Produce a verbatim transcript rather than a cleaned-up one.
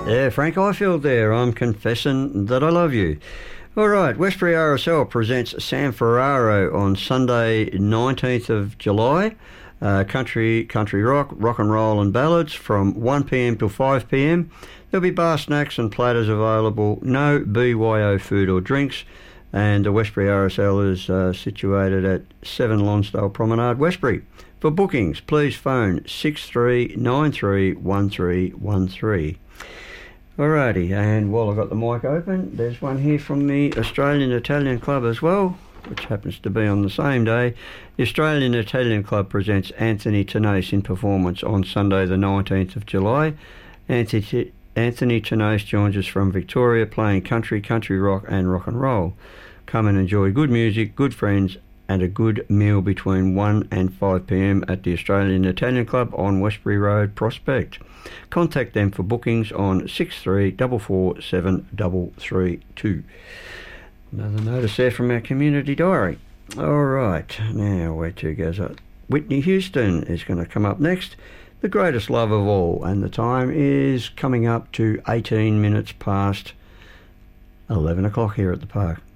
Yeah, Frank Ifield there. I'm confessing that I love you. All right, Westbury R S L presents Sam Ferraro on Sunday, nineteenth of July. Uh, country, country rock, rock and roll and ballads from one p m till five p m. There'll be bar snacks and platters available. No B Y O food or drinks. And the Westbury R S L is uh, situated at seven Lonsdale Promenade, Westbury. For bookings, please phone six three nine three one three one three. Alrighty, and while I've got the mic open, there's one here from the Australian Italian Club as well, which happens to be on the same day. The Australian Italian Club presents Anthony Tenace in performance on Sunday the nineteenth of July. Anthony, Anthony Tenace joins us from Victoria playing country, country rock and rock and roll. Come and enjoy good music, good friends and a good meal between one and five p m at the Australian Italian Club on Westbury Road, Prospect. Contact them for bookings on six three four four seven three three two. Another notice there from our community diary. All right, now where to goes up? Whitney Houston is going to come up next. The Greatest Love of All, and the time is coming up to eighteen minutes past eleven o'clock here at the park.